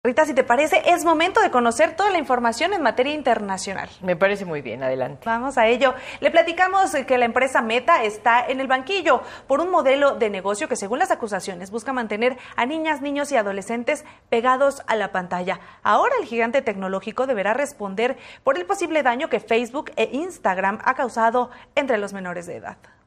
Rita, si te parece, es momento de conocer toda la información en materia internacional. Me parece muy bien, adelante. Vamos a ello. Le platicamos que la empresa Meta está en el banquillo por un modelo de negocio que, según las acusaciones, busca mantener a niñas, niños y adolescentes pegados a la pantalla. Ahora el gigante tecnológico deberá responder por el posible daño que Facebook e Instagram ha causado entre los menores de edad.